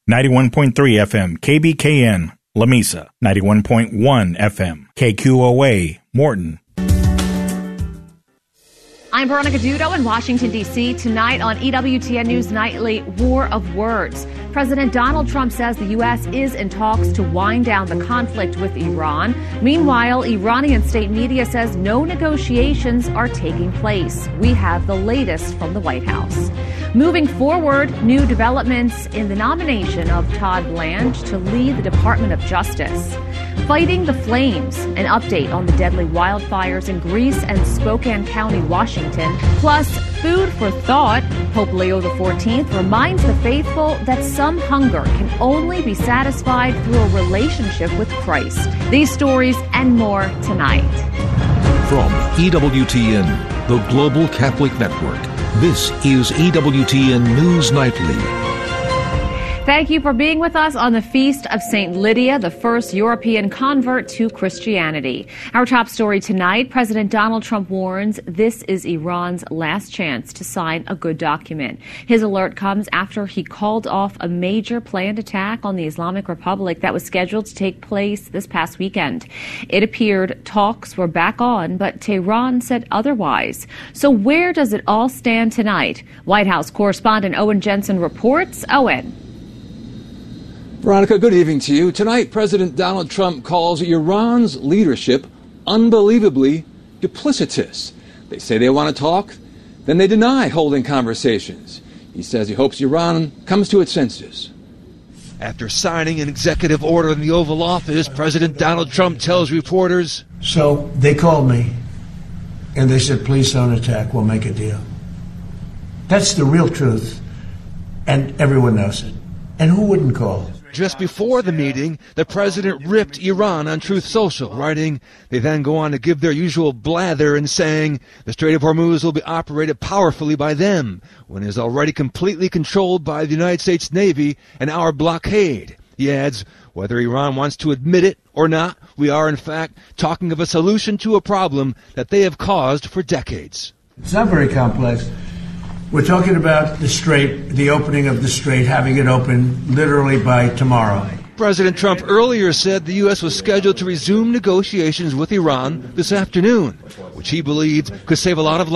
91.3 FM KBKN, Lamesa. 91.1 FM KQOA, Morton. I'm Veronica Dudo in Washington, D.C. Tonight on EWTN News Nightly, War of Words. President Donald Trump says the U.S. is in talks to wind down the conflict with Iran. Meanwhile, Iranian state media says no negotiations are taking place. We have the latest from the White House. Moving forward, new developments in the nomination of Todd Blanche to lead the Department of Justice. Fighting the flames, an update on the deadly wildfires in Greece and Spokane County, Washington. Plus, food for thought. Pope Leo XIV reminds the faithful that some hunger can only be satisfied through a relationship with Christ. These stories and more tonight. From EWTN, the Global Catholic Network, this is EWTN News Nightly. Thank you for being with us on the Feast of St. Lydia, the first European convert to Christianity. Our top story tonight, President Donald Trump warns this is Iran's last chance to sign a good document. His alert comes after he called off a major planned attack on the Islamic Republic that was scheduled to take place this past weekend. It appeared talks were back on, but Tehran said otherwise. So where does it all stand tonight? White House correspondent Owen Jensen reports. Owen. Veronica, good evening to you. Tonight, President Donald Trump calls Iran's leadership unbelievably duplicitous. They say they want to talk, then they deny holding conversations. He says he hopes Iran comes to its senses. After signing an executive order in the Oval Office, President Donald Trump tells reporters, So they called me and they said, please don't attack, we'll make a deal. That's the real truth, and everyone knows it. And who wouldn't call? Just before the meeting, the president ripped Iran on Truth Social, writing, they then go on to give their usual blather and saying the Strait of Hormuz will be operated powerfully by them, when it is already completely controlled by the United States Navy and our blockade. He adds, whether Iran wants to admit it or not, we are in fact talking of a solution to a problem that they have caused for decades. It's not very complex. We're talking about the Strait, the opening of the Strait, having it open literally by tomorrow. President Trump earlier said the U.S. was scheduled to resume negotiations with Iran this afternoon, which he believes could save a lot of